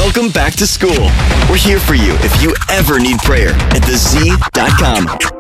Welcome back to school. We're here for you if you ever need prayer at thez.com.